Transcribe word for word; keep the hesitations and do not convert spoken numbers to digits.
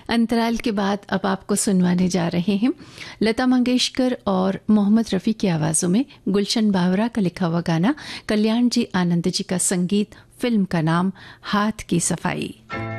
अंतराल के बाद अब आपको सुनवाने जा रहे हैं लता मंगेशकर और मोहम्मद रफ़ी की आवाज़ों में गुलशन बावरा का लिखा हुआ गाना, कल्याण जी आनंद जी का संगीत, फिल्म का नाम हाथ की सफाई।